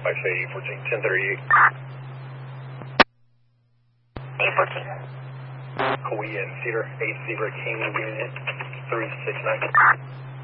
Like say 14, 1038. 814. Korea and Cedar, 8 Zebra King Unit 369.